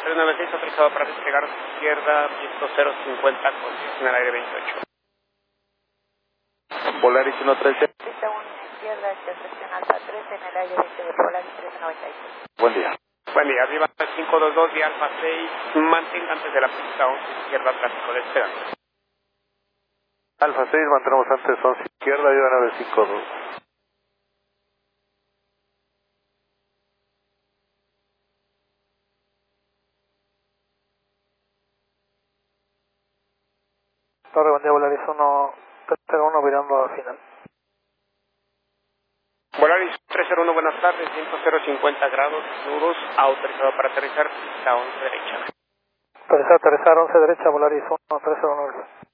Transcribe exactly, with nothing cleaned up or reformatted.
tres nueve seis autorizado para despegar izquierda, viento cero cincuenta con diez en el aire veintiocho. Volaris uno trece. Pista uno izquierda, estación alfa tres en el aire veintiocho, Volaris tres noventa y seis. Buen día. Buen día, arriba cinco dos dos y alfa seis, mantenga antes de la pista once izquierda, tráfico de espera. Alfa seis, mantenemos antes once izquierda, arriba nueve cinco dos. Torre, buen día, Volaris uno cero uno, virando al final. Volaris tres cero uno, buenas tardes, viento cero cincuenta grados, nudos, autorizado para aterrizar, pista once derecha. Autorizado, aterrizar once derecha, Volaris uno tres cero uno.